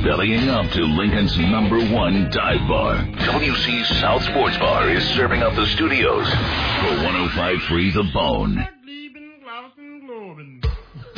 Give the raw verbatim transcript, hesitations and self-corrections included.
bellying up to Lincoln's number one dive bar. W C South Sports Bar is serving up the studios for one oh five point three The Bone.